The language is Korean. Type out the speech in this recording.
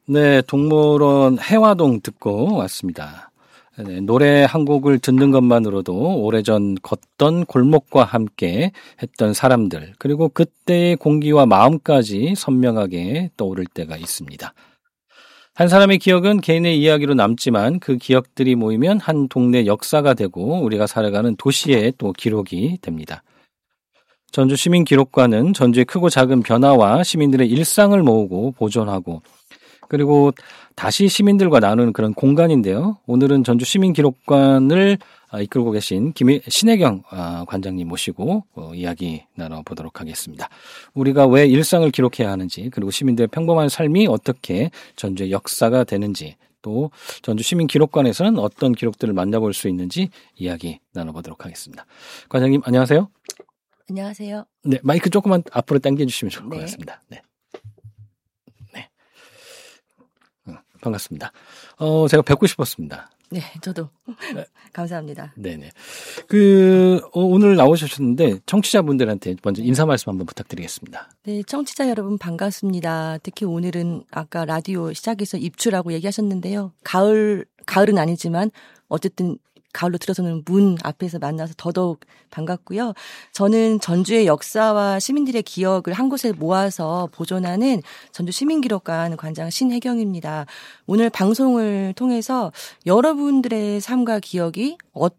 네, 동물원 해화동 듣고 왔습니다. 네, 노래 한 곡을 듣는 것만으로도 오래전 걷던 골목과 함께 했던 사람들, 그리고 그때의 공기와 마음까지 선명하게 떠오를 때가 있습니다. 한 사람의 기억은 개인의 이야기로 남지만 그 기억들이 모이면 한 동네 역사가 되고 우리가 살아가는 도시의 또 기록이 됩니다. 전주 시민기록관은 전주의 크고 작은 변화와 시민들의 일상을 모으고 보존하고 그리고 다시 시민들과 나누는 그런 공간인데요. 오늘은 전주 시민기록관을 이끌고 계신 신혜경 관장님 모시고 이야기 나눠보도록 하겠습니다. 우리가 왜 일상을 기록해야 하는지, 그리고 시민들의 평범한 삶이 어떻게 전주의 역사가 되는지, 또 전주 시민기록관에서는 어떤 기록들을 만나볼 수 있는지 이야기 나눠보도록 하겠습니다. 관장님 안녕하세요. 안녕하세요. 네, 마이크 조금만 앞으로 당겨주시면 좋을 것 같습니다. 네. 반갑습니다. 제가 뵙고 싶었습니다. 네, 저도. 감사합니다. 네네. 오늘 나오셨는데, 청취자분들한테 먼저 인사 말씀 한번 부탁드리겠습니다. 네, 청취자 여러분 반갑습니다. 특히 오늘은 아까 라디오 시작해서 입추라고 얘기하셨는데요. 가을은 아니지만, 어쨌든 가을로 들어서는 문 앞에서 만나서 더더욱 반갑고요. 저는 전주의 역사와 시민들의 기억을 한 곳에 모아서 보존하는 전주 시민기록관 관장 신혜경입니다. 오늘 방송을 통해서 여러분들의 삶과 기억이 어떤